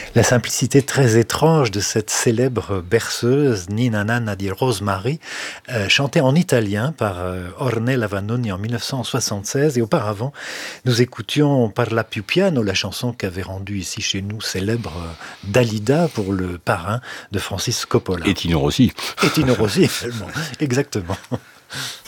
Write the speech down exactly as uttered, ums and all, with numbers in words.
La simplicité très étrange de cette célèbre berceuse Ninna Nanna di Rosemary, euh, chantée en italien par euh, Ornella Vanoni en mille neuf cent soixante-seize. Et auparavant, nous écoutions Parla più piano, la chanson qu'avait rendue ici chez nous célèbre euh, Dalida pour le parrain de Francis Coppola. Et Tino Rossi. Et Tino Rossi également, exactement.